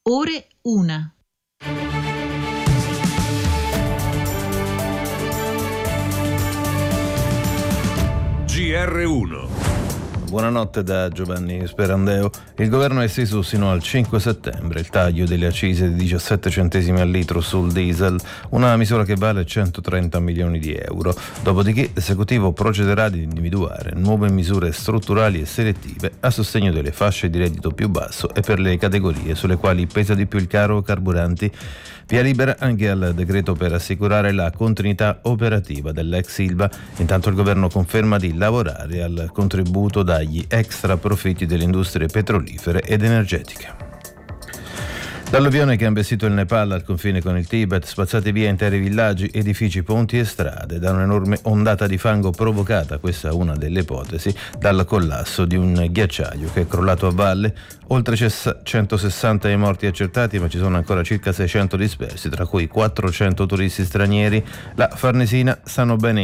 Ore 1. GR1. Buonanotte da Giovanni Sperandeo. Il governo ha esteso sino al 5 settembre il taglio delle accise di 17 centesimi al litro sul diesel, una misura che vale 130 milioni di euro. Dopodiché l'esecutivo procederà ad individuare nuove misure strutturali e selettive a sostegno delle fasce di reddito più basso e per le categorie sulle quali pesa di più il caro carburanti. Via libera anche al decreto per assicurare la continuità operativa dell'ex Ilva. Intanto il governo conferma di lavorare al contributo dagli extra profitti delle industrie petrolifere ed energetiche. Dall'alluvione che ha investito il Nepal al confine con il Tibet, spazzati via interi villaggi, edifici, ponti e strade, da un'enorme ondata di fango provocata, questa è una delle ipotesi, dal collasso di un ghiacciaio che è crollato a valle. Oltre 160 i morti accertati, ma ci sono ancora circa 600 dispersi, tra cui 400 turisti stranieri. La Farnesina sanno bene